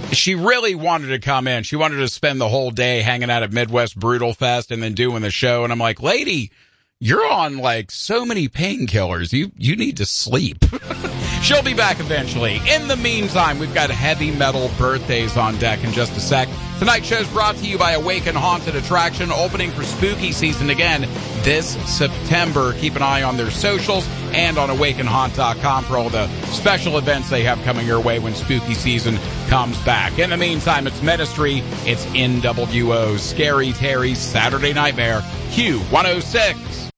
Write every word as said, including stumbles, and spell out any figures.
She really wanted to come in. She wanted to spend the whole day hanging out at Midwest Brutal Fest and then doing the show. And I'm like, lady, you're on like so many painkillers. You you need to sleep. She'll be back eventually. In the meantime, we've got heavy metal birthdays on deck in just a sec. Tonight's show's brought to you by Awaken Haunted Attraction, opening for spooky season again this September. Keep an eye on their socials and on awaken haunt dot com for all the special events they have coming your way when spooky season comes back. In the meantime, it's Ministry, it's N W O, Scary Terry's Saturday Nightmare, Q one oh six.